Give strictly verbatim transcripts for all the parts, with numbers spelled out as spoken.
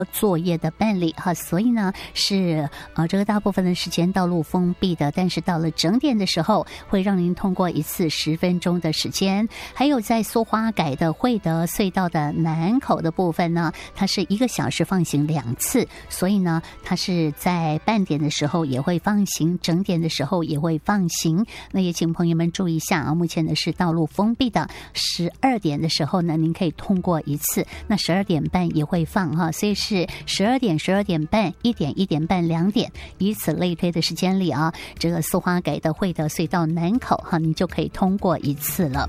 作业的办理哈，所以呢是呃这个大部分的时间道路封闭的，但是到了整点的时候会让您通过一次十分钟的时间。还有在苏花改的惠德隧道的南口的部分呢，它是一个小时放行两次，所以呢它是在半点的时候也会放行，整点的时候也会放行。那也请朋友们注意一下啊，目前呢是道路封闭的，十二点的时候呢您可以通过一次，那十二点半也会放哈，所以是是十二点、十二点半、一点、一点半、两点，以此类推的时间里啊，这个苏花改的惠德隧道南口哈，你就可以通过一次了。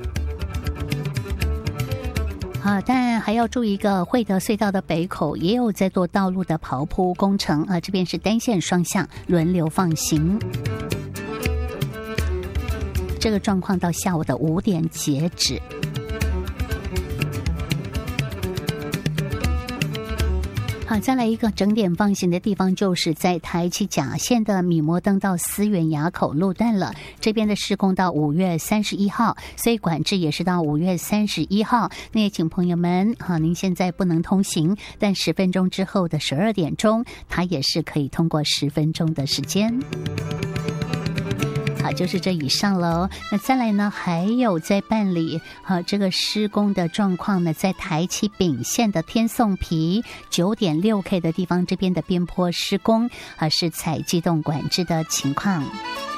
啊，但还要注意一个，惠德隧道的北口也有在做道路的刨铺工程啊，这边是单线双向轮流放行。这个状况到下午的五点截止。好，再来一个整点放行的地方，就是在台七甲线的米摩登到思源垭口路段了。这边的施工到五月三十一号，所以管制也是到五月三十一号。那也请朋友们，哈，您现在不能通行，但十分钟之后的十二点钟，它也是可以通过十分钟的时间。好，就是这以上了。那再来呢，还有在办理啊这个施工的状况呢，在台七丙线的天颂皮 九点六 K 的地方，这边的边坡施工啊是采机动管制的情况。